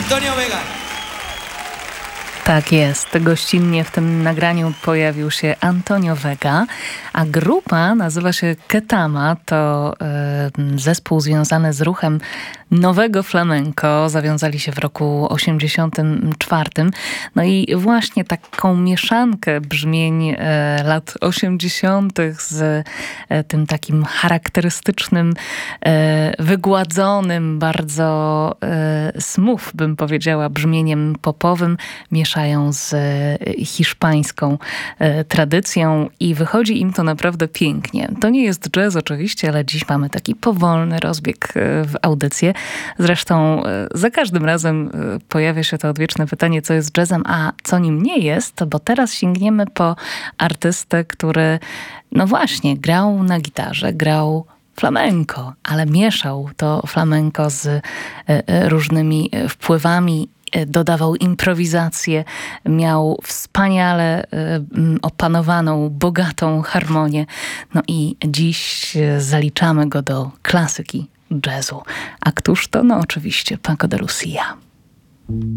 Antonio Vega. Tak jest. Gościnnie w tym nagraniu pojawił się Antonio Vega, a grupa nazywa się Ketama. To zespół związany z ruchem nowego flamenco. Zawiązali się w roku 1984. No i właśnie taką mieszankę brzmień lat 80. z tym takim charakterystycznym, wygładzonym, bardzo smooth, bym powiedziała, brzmieniem popowym mieszają z hiszpańską tradycją i wychodzi im to naprawdę pięknie. To nie jest jazz oczywiście, ale dziś mamy taki powolny rozbieg w audycję. Zresztą za każdym razem pojawia się to odwieczne pytanie, co jest jazzem, a co nim nie jest, bo teraz sięgniemy po artystę, który no właśnie grał na gitarze, grał flamenco, ale mieszał to flamenco z różnymi wpływami, dodawał improwizację, miał wspaniale opanowaną, bogatą harmonię. No i dziś zaliczamy go do klasyki jazzu. A któż to? No oczywiście Paco de Lucia.